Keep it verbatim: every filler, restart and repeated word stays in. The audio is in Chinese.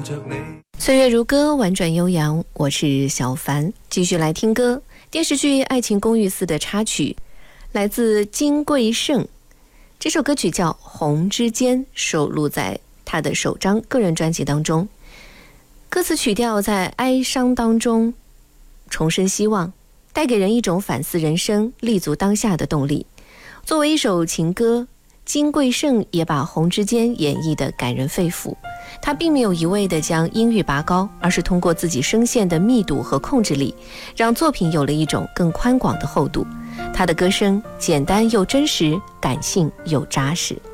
着你。 岁月如歌，婉转悠扬，我是小凡，继续来听歌。电视剧《爱情公寓四》的插曲来自金贵晟，这首歌曲叫《红之间》，收录在他的首张个人专辑当中。歌词曲调在哀伤当中重生希望，带给人一种反思人生、立足当下的动力。作为一首情歌，金贵晟也把《红之间》演绎得感人肺腑。他并没有一味地将音域拔高，而是通过自己声线的密度和控制力，让作品有了一种更宽广的厚度。他的歌声简单又真实，感性又扎实。